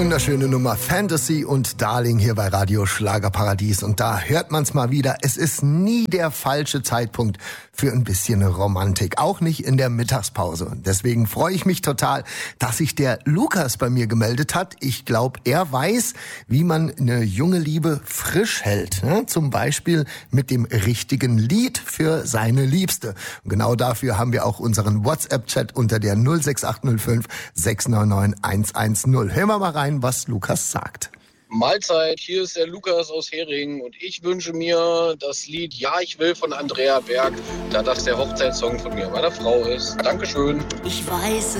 Wunderschöne Nummer Fantasy und Darling hier bei Radio Schlagerparadies. Und da hört man's mal wieder, es ist nie der falsche Zeitpunkt für ein bisschen Romantik. Auch nicht in der Mittagspause. Und deswegen freue ich mich total, dass sich der Lukas bei mir gemeldet hat. Ich glaube, er weiß, wie man eine junge Liebe frisch hält. Ne? Zum Beispiel mit dem richtigen Lied für seine Liebste. Und genau dafür haben wir auch unseren WhatsApp-Chat unter der 06805 699 110. Hören wir mal rein, was Lukas sagt. Mahlzeit, hier ist der Lukas aus Hering und ich wünsche mir das Lied Ja, ich will von Andrea Berg, da das der Hochzeitssong von mir, meiner Frau ist. Dankeschön. Ich weiß